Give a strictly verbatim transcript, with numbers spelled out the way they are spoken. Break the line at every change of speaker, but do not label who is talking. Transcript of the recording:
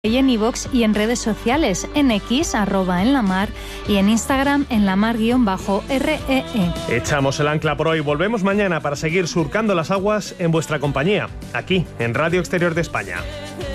y en iVoox y en redes sociales, en X, arroba en la mar, y en Instagram, en la mar guión bajo R E E.
Echamos el ancla por hoy. Volvemos mañana para seguir surcando las aguas en vuestra compañía, aquí, en Radio Exterior de España.